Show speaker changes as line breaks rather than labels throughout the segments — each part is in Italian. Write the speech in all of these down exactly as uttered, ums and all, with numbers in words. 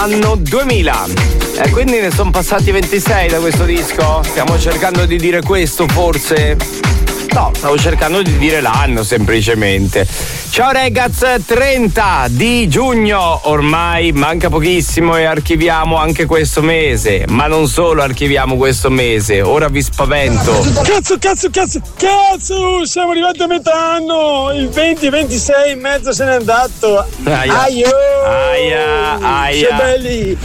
anno duemila. E quindi ne sono passati ventisei da questo disco? Stiamo cercando di dire questo, forse? No, stavo cercando di dire l'anno semplicemente. Ciao ragazzi, trenta di giugno, ormai manca pochissimo e archiviamo anche questo mese. Ma non solo archiviamo questo mese, ora vi spavento.
Cazzo, cazzo, cazzo, cazzo, siamo arrivati a metà anno, il venti ventisei in mezzo se n'è andato.
Aia,
Aio,
aia, aia.
che belli.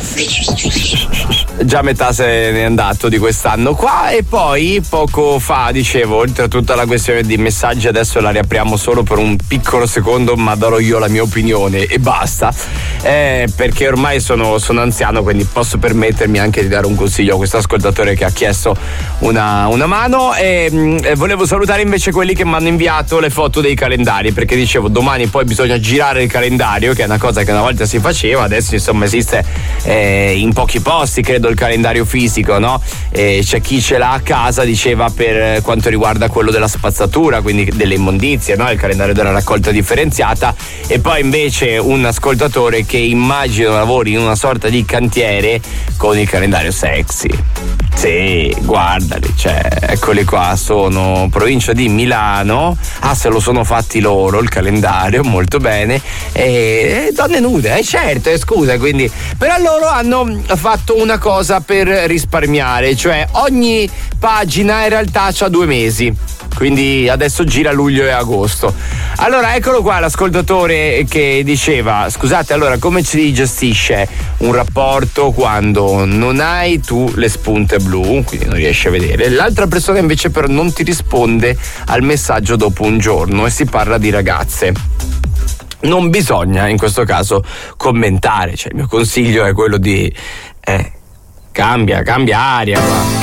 Già metà se n'è andato di quest'anno qua. E poi poco fa dicevo, oltre a tutta la questione di messaggi, adesso la riapriamo solo per un piccolo secondo, ma darò io la mia opinione e basta, eh, perché ormai sono, sono anziano, quindi posso permettermi anche di dare un consiglio a questo ascoltatore che ha chiesto una, una mano. E mh, volevo salutare invece quelli che mi hanno inviato le foto dei calendari, perché dicevo domani poi bisogna girare il calendario, che è una cosa che una volta si faceva, adesso insomma esiste eh, in pochi posti, credo, il calendario fisico, no? E c'è chi ce l'ha a casa, diceva, per quanto riguarda quello della spazzatura, quindi delle immondizie, no? Il calendario della raccolta differenziata. E poi invece un ascoltatore che immagino lavori in una sorta di cantiere con il calendario sexy. Sì, guardali, cioè, eccoli qua, sono provincia di Milano. Ah, se lo sono fatti loro il calendario, molto bene. E donne nude, eh certo, eh, scusa, quindi però loro hanno fatto una cosa per risparmiare, cioè ogni pagina in realtà c'ha due mesi, quindi adesso gira luglio e agosto. Allora eccolo qua l'ascoltatore che diceva: scusate, allora come si gestisce un rapporto quando non hai tu le spunte blu, quindi non riesci a vedere, l'altra persona invece però non ti risponde al messaggio dopo un giorno, e si parla di ragazze? Non bisogna in questo caso commentare, cioè il mio consiglio è quello di eh, cambia, cambia aria qua.